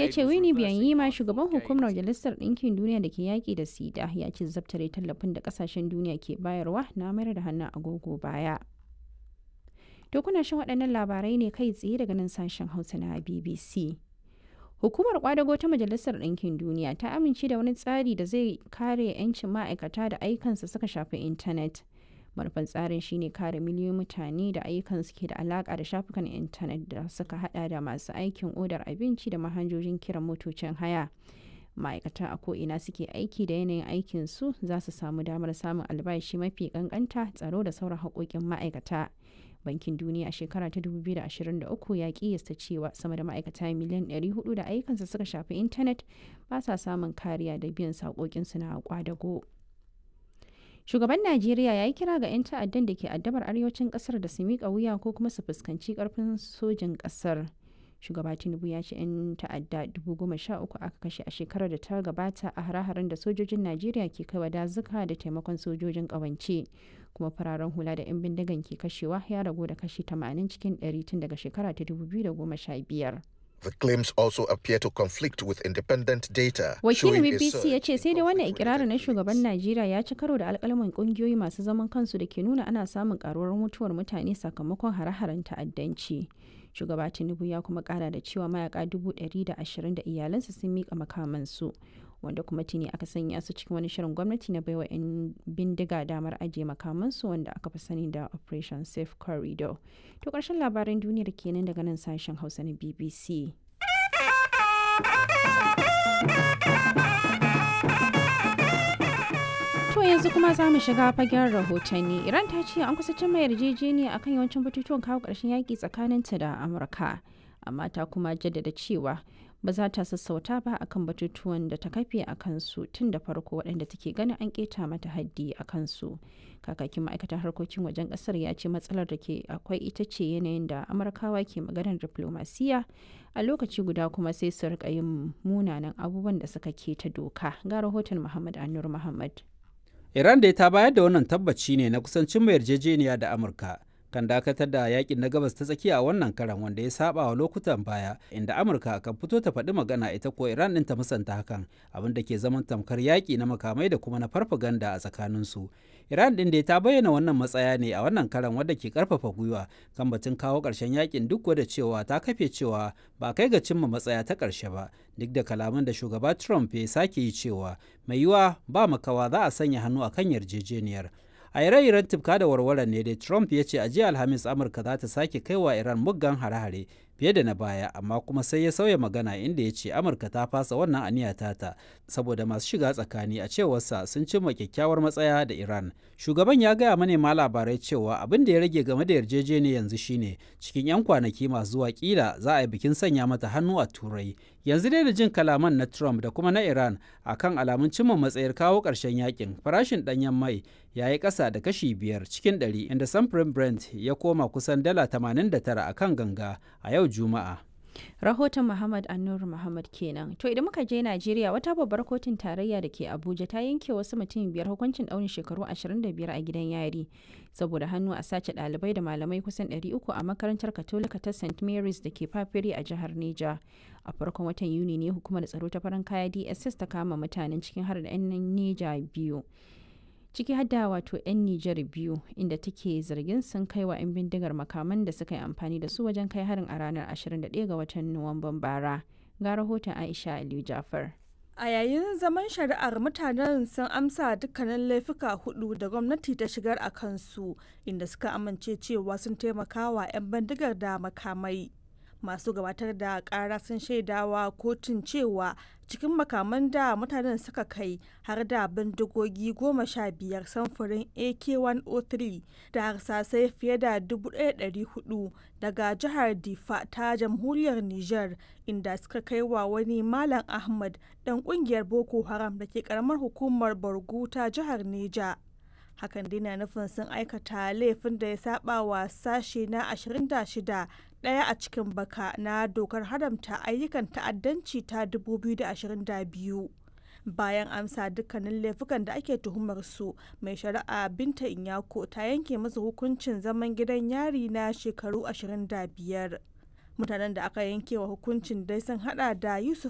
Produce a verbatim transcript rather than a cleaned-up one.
ya ce Winnie Byanyima, shugaban hukumar Majalisar Ɗinkin Duniya da ke yaƙi da sida, ya ce zabtare tallafin da ƙasashen duniya ke bayarwa na mayar da hannun agogo baya. To kuna shan waɗannan labarai ne kai tsaye daga nan sashen Hausa na B B C. Hukumar kwadago ta Majalisar Ɗinkin Duniya ta amince da wani tsari da zai kare 'yancin ma'aikata da ayyukansu suka shafi intanet. Manufan tsarin shine kare miliyoyin mutane da ayyukansu ke da alaka da shafukan intanet da suka hada da masu aikin odar abinci da manhajojin kiran motocin haya. Ma'aikata a ko'ina suke aiki da yanayin aikinsu za su samu damar samun albashi mafi kankanta, tsaro da sauran haƙoƙin ma'aikata. Bankin Duniya a shekara ta dubu biyu da ashirin da uku ya kiyasta cewa sama da ma'aikata miliyan ɗari hudu da ayyukansu suka shafi intanet ba sa samun kariya da biyan saƙoƙinsu na kwadago. Shugaban Najeriya ya yi kira ga 'yan ta'addan da ke addabar arewacin ƙasar da su miƙa wuya ko kuma su fuskanci ƙarfin sojin ƙasar. Shugaba Tinubu ya ce 'yan ta'adda dubu goma sha uku aka kashe a shekarar da ta gabata a hare-haren da sojojin Najeriya ke kaiwa dazuka da taimakon sojojin ƙawance. Kuma fararen hula da 'yan bindigan ke kashewa ya ragu da kashi tamanin cikin ɗari tun daga shekara ta dubu biyu da goma sha biyar. The claims also appear to conflict with independent data. Wakilin B B C ya ce sai da wannan ikirarin na shugaban Najeriya ya ci karo da alƙalaman ƙungiyoyi masu zaman kansu da ke nuna ana samun karuwar mutuwar mutane sakamakon hare-haren ta'addanci. Shugaba Tinubu ya kuma ƙara da cewa mayaka dubu ɗari da ashirin da iyalansa sun miƙa makamansu, wanda kuma tuni aka sanya su cikin wani shirin gwamnati na baiwa 'yan bindiga damar ajiye makamansu wanda aka fi sani da Operation Safe Corridor. To ƙarshen labaran duniyar kenan daga nan sashen Hausa na B B C. To yanzu kuma za mu shiga fagen rahotanni. Iran ta ce an kusa cimma yarjejeniya akan yawancin batutuwan kawo ƙarshen yaƙi tsakaninta da Amurka, amma ta kuma jaddada cewa ba za ta sassauta ba akan batutuwan da ta kafe a kansu tun da farko waɗanda take ganin an keta mata haddi a kansu. Kakakin ma'aikatar harkokin wajen ƙasar ya ce matsalar da ke akwai ita ce yanayin da Amurkawa ke maganar diplomasiya a lokaci guda kuma sai su rika yin munanan abubuwan da suka keta doka. Ga rahoton Muhammad Anur Muhammad. Iran da ta bayar da wannan tabbaci ne na kusancin mai yarjejeniya da Amurka kan dakatar da yakin na gabas ta tsakiya a wannan karan, wanda ya saba wa lokutan baya inda Amurka kan fito ta faɗi magana ita ko Iran ɗin ta musanta hakan, abin da ke zaman tamkar yaƙi na makamai da kuma na farfaganda a tsakaninsu. Iran ɗin da ta bayyana wannan matsaya ne a wannan karan, wadda ke karfafa gwiwa kan batun kawo ƙarshen yakin duk da cewa ta kafe cewa ba kai ga cimma matsaya ta ƙarshe ba, duk da kalaman da shugaba Trump ya sake yi cewa mai yiwa ba makawa za a sanya hannu a kan yarjejeniyar. A ire-iren tufka da warware ne dai Trump ya ce a jiya Alhamis Amurka za ta sake kaiwa Iran muggan hare-hare fiye da na baya, amma kuma sai ya sauya magana inda ya ce Amurka ta fasa wannan aniya tata saboda masu shiga tsakani a cewarsa sun cimma kyakkyawar matsaya da Iran. Shugaban ya gaya manema labarai cewa abin da ya rage game da yarjejeniyar yanzu shine cikin 'yan kwanaki masu zuwa kila za a yi bikin sanya mata hannu a Turai. Yanzu dai da jin kalaman na Trump da kuma na Iran akan alamun cimma matsayar kawo ƙarshen yakin, farashin ɗanyen mai ya yi ƙasa da kashi biyar cikin ɗari, inda samfurin Brent ya koma kusan dala tamanin da tara a kan ganga a yau Juma'a. Rahoton Muhammad Annur Muhammad kenan. To idan muka je Najeriya, wata babbar kotun tarayya da ke Abuja ta yanke wasu mutum biyar hukuncin ɗaurin shekaru ashirin da biyar a gidan yari saboda hannu a sace ɗalibai da malamai kusan ɗari uku a makarantar Katolika ta Saint Mary's da ke Fafiri a jihar Neja. A farkon watan Yuni ne hukumar tsaro ta farin kaya D S S ta kama mutanen cikin har da 'yan Neja biyu. Ciki hadda wato 'yan Nijar biyu, inda take zargin sun kai wa 'yan bindigar makaman da suka yi amfani da su wajen kai harin a ranar ashirin da ɗaya ga watan Nuwamban bara. Ga rahoton Aisha Aliyu Jafar. A yayin zaman shari'ar, mutanen sun amsa dukkanin laifuka hudu da gwamnati ta shigar a kansu, inda suka amince cewa sun taimaka wa 'yan bindigar da makamai. Masu gabatar da kara sun shaidawa kotun cewa cikin makaman da mutanen suka kai har da bindigogi goma sha biyar samfurin A K one oh three da harsasai fiye da dubu ɗaya da ɗari hudu daga jihar Difa ta jamhuriyar Nijar, inda suka kai wa wani Malam Ahmad dan kungiyar Boko Haram da ke karamar hukumar Borgu ta jihar Neja. Hakan dai na nufin sun aikata laifin da ya saba wa sashe na ashirin da shida ɗaya a cikin baka na dokar haramta ayyukan ta'addanci ta dubu biyu da ashirin da biyu. Bayan amsa dukkanin laifukan da ake tuhumar su, mai shari'a Binta Inyako ta yanke musu hukuncin zaman gidan yari na shekaru ashirin da biyar. Mutanen da aka yanke wa hukuncin dai sun hada da Yusuf